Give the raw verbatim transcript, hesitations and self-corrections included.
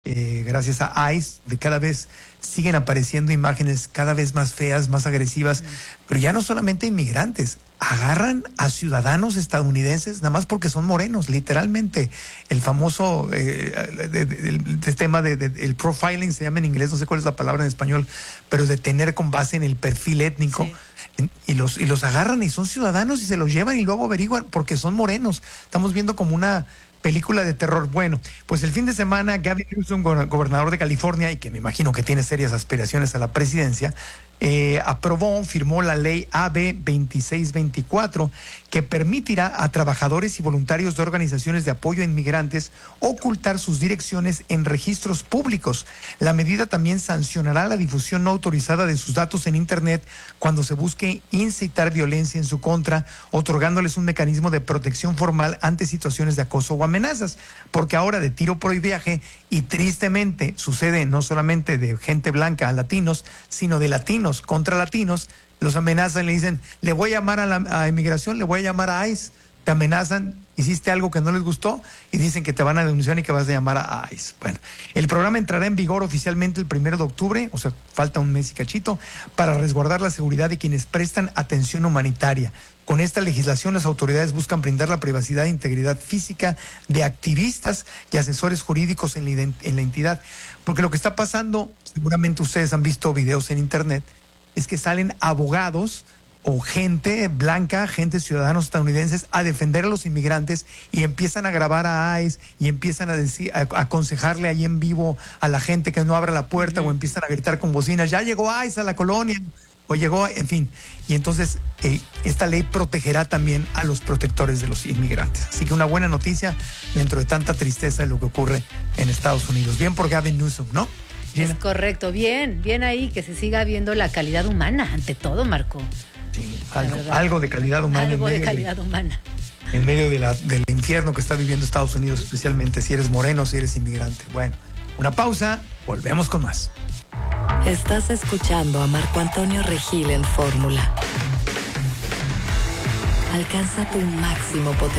Eh, gracias a ICE, de cada vez siguen apareciendo imágenes cada vez más feas, más agresivas, mm. pero ya no solamente inmigrantes, agarran a ciudadanos estadounidenses nada más porque son morenos, literalmente. El famoso eh, de, de, de, de tema de, de, de, el profiling se llama en inglés, no sé cuál es la palabra en español, pero de tener con base en el perfil étnico. Sí. En, y los y los agarran y son ciudadanos y se los llevan y luego averiguan porque son morenos. Estamos viendo como una película de terror. Bueno, pues el fin de semana Gavin Newsom, gobernador de California, y que me imagino que tiene serias aspiraciones a la presidencia, eh, aprobó, firmó la ley A B veintiséis veinticuatro, que permitirá a trabajadores y voluntarios de organizaciones de apoyo a inmigrantes ocultar sus direcciones en registros públicos. La medida también sancionará la difusión no autorizada de sus datos en Internet cuando se busque incitar violencia en su contra, otorgándoles un mecanismo de protección formal ante situaciones de acoso o amenazas, porque ahora de tiro por viaje, y tristemente sucede no solamente de gente blanca a latinos, sino de latinos contra latinos, los amenazan, le dicen, le voy a llamar a la a inmigración, le voy a llamar a ICE, te amenazan, hiciste algo que no les gustó y dicen que te van a denunciar y que vas a llamar a ICE. Bueno, el programa entrará en vigor oficialmente el primero de octubre, o sea, falta un mes y cachito, para resguardar la seguridad de quienes prestan atención humanitaria. Con esta legislación, las autoridades buscan brindar la privacidad e integridad física de activistas y asesores jurídicos en la, en la entidad. Porque lo que está pasando, seguramente ustedes han visto videos en internet, es que salen abogados o gente blanca, gente ciudadanos estadounidenses a defender a los inmigrantes y empiezan a grabar a ICE y empiezan a decir, a, a aconsejarle ahí en vivo a la gente que no abra la puerta, uh-huh. o empiezan a gritar con bocinas, ya llegó ICE a la colonia, o llegó, en fin. Y entonces eh, esta ley protegerá también a los protectores de los inmigrantes. Así que una buena noticia dentro de tanta tristeza de lo que ocurre en Estados Unidos. Bien por Gavin Newsom, ¿no? Gina. Es correcto, bien, bien ahí, que se siga viendo la calidad humana, ante todo, Marco. Sí, algo, algo de calidad humana. Algo de calidad de, humana. En medio de la, del infierno que está viviendo Estados Unidos, especialmente si eres moreno, si eres inmigrante. Bueno, una pausa, volvemos con más. Estás escuchando a Marco Antonio Regil en Fórmula. Alcanza tu máximo potencial.